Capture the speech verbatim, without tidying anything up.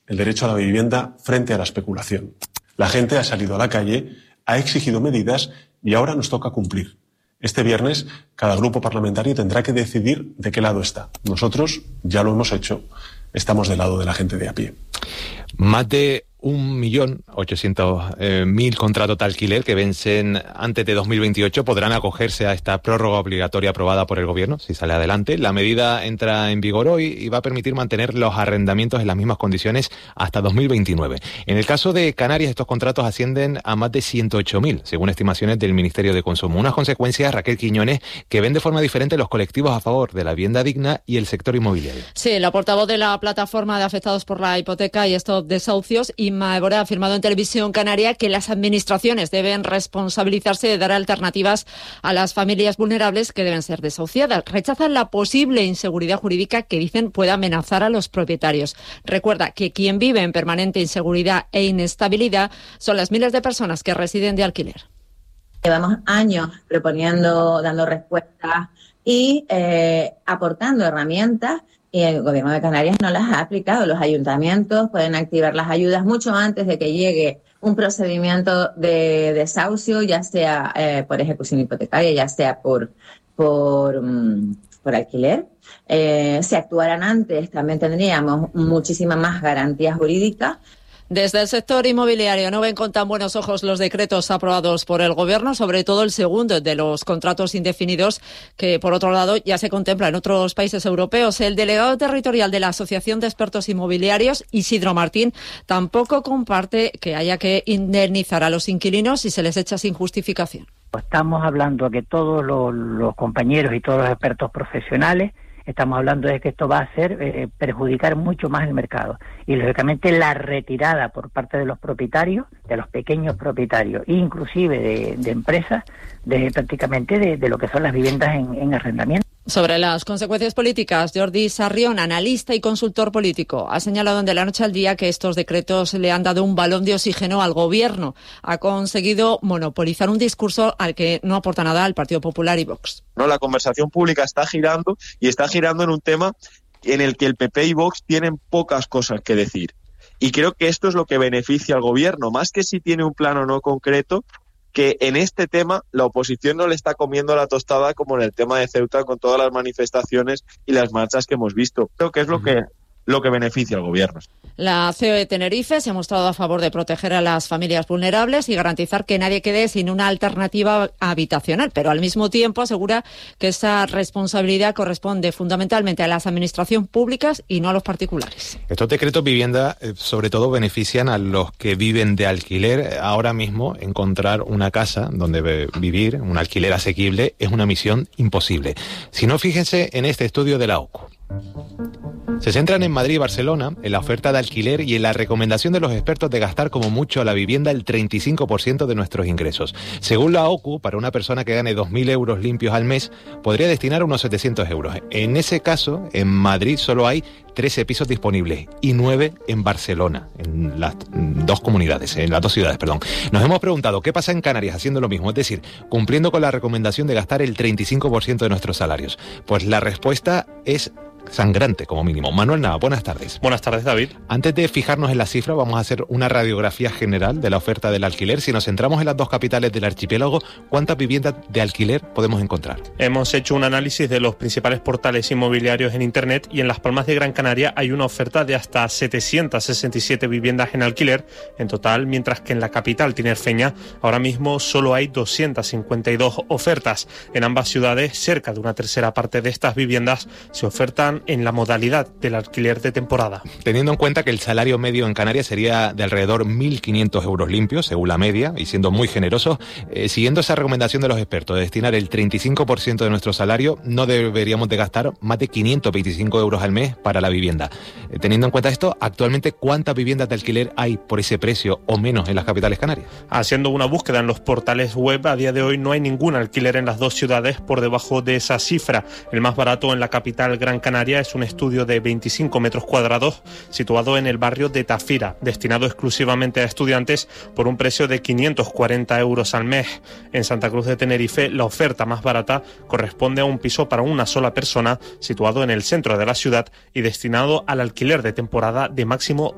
el derecho a la vivienda frente a la especulación. La gente ha salido a la calle, ha exigido medidas y ahora nos toca cumplir. Este viernes, cada grupo parlamentario tendrá que decidir de qué lado está. Nosotros ya lo hemos hecho, estamos del lado de la gente de a pie. Más de un millón ochocientos mil contratos de alquiler que vencen antes de dos mil veintiocho podrán acogerse a esta prórroga obligatoria aprobada por el Gobierno, si sale adelante. La medida entra en vigor hoy y va a permitir mantener los arrendamientos en las mismas condiciones hasta dos mil veintinueve. En el caso de Canarias, estos contratos ascienden a más de ciento ocho mil, según estimaciones del Ministerio de Consumo. Unas consecuencias, Raquel Quiñones, que ven de forma diferente los colectivos a favor de la vivienda digna y el sector inmobiliario. Sí, la portavoz de la plataforma de afectados por la hipoteca y estos desahucios, Inma Évora, ha afirmado en Televisión Canaria que las administraciones deben responsabilizarse de dar alternativas a las familias vulnerables que deben ser desahuciadas. Rechazan la posible inseguridad jurídica que dicen puede amenazar a los propietarios. Recuerda que quien vive en permanente inseguridad e inestabilidad son las miles de personas que residen de alquiler. Llevamos años proponiendo, dando respuestas y eh, aportando herramientas. Y el Gobierno de Canarias no las ha aplicado. Los ayuntamientos pueden activar las ayudas mucho antes de que llegue un procedimiento de desahucio, ya sea eh, por ejecución hipotecaria, ya sea por por, um, por alquiler. Eh, si actuaran antes, también tendríamos muchísimas más garantías jurídicas. Desde el sector inmobiliario no ven con tan buenos ojos los decretos aprobados por el Gobierno, sobre todo el segundo de los contratos indefinidos, que por otro lado ya se contempla en otros países europeos. El delegado territorial de la Asociación de Expertos Inmobiliarios, Isidro Martín, tampoco comparte que haya que indemnizar a los inquilinos si se les echa sin justificación. Estamos hablando que todos los, los compañeros y todos los expertos profesionales estamos hablando de que esto va a hacer eh, perjudicar mucho más el mercado. Y, lógicamente, la retirada por parte de los propietarios, de los pequeños propietarios, inclusive de, de empresas, de prácticamente de, de lo que son las viviendas en, en arrendamiento. Sobre las consecuencias políticas, Jordi Sarrión, analista y consultor político, ha señalado de la noche al día que estos decretos le han dado un balón de oxígeno al Gobierno. Ha conseguido monopolizar un discurso al que no aporta nada al Partido Popular y Vox. No, la conversación pública está girando y está girando en un tema en el que el P P y Vox tienen pocas cosas que decir. Y creo que esto es lo que beneficia al Gobierno, más que si tiene un plan o no concreto, que en este tema la oposición no le está comiendo la tostada como en el tema de Ceuta, con todas las manifestaciones y las marchas que hemos visto. Creo que es lo que lo que beneficia al Gobierno. La C O E Tenerife se ha mostrado a favor de proteger a las familias vulnerables y garantizar que nadie quede sin una alternativa habitacional, pero al mismo tiempo asegura que esa responsabilidad corresponde fundamentalmente a las administraciones públicas y no a los particulares. Estos decretos vivienda eh, sobre todo benefician a los que viven de alquiler. Ahora mismo encontrar una casa donde vivir, un alquiler asequible, es una misión imposible. Si no, fíjense en este estudio de la O C U. Se centran en Madrid y Barcelona, en la oferta de alquiler y en la recomendación de los expertos de gastar como mucho a la vivienda el treinta y cinco por ciento de nuestros ingresos. Según la O C U, para una persona que gane dos mil euros limpios al mes, podría destinar unos setecientos euros. En ese caso, en Madrid solo hay trece pisos disponibles y nueve en Barcelona, en las dos comunidades, en las dos ciudades, perdón. Nos hemos preguntado qué pasa en Canarias haciendo lo mismo, es decir, cumpliendo con la recomendación de gastar el treinta y cinco por ciento de nuestros salarios. Pues la respuesta es sangrante como mínimo. Manuel Nava, buenas tardes. Buenas tardes, David. Antes de fijarnos en la cifra, vamos a hacer una radiografía general de la oferta del alquiler. Si nos centramos en las dos capitales del archipiélago, ¿cuántas viviendas de alquiler podemos encontrar? Hemos hecho un análisis de los principales portales inmobiliarios en Internet y en Las Palmas de Gran Canaria hay una oferta de hasta setecientas sesenta y siete viviendas en alquiler en total, mientras que en la capital tinerfeña ahora mismo solo hay doscientas cincuenta y dos ofertas. En ambas ciudades, cerca de una tercera parte de estas viviendas se ofertan en la modalidad del alquiler de temporada. Teniendo en cuenta que el salario medio en Canarias sería de alrededor mil quinientos euros limpios, según la media, y siendo muy generosos, eh, siguiendo esa recomendación de los expertos de destinar el treinta y cinco por ciento de nuestro salario, no deberíamos de gastar más de quinientos veinticinco euros al mes para la vivienda. Eh, teniendo en cuenta esto, actualmente, ¿cuántas viviendas de alquiler hay por ese precio o menos en las capitales canarias? Haciendo una búsqueda en los portales web, a día de hoy no hay ningún alquiler en las dos ciudades por debajo de esa cifra. El más barato en la capital Gran Canaria es un estudio de veinticinco metros cuadrados situado en el barrio de Tafira, destinado exclusivamente a estudiantes por un precio de quinientos cuarenta euros al mes. En Santa Cruz de Tenerife, la oferta más barata corresponde a un piso para una sola persona situado en el centro de la ciudad y destinado al alquiler de temporada de máximo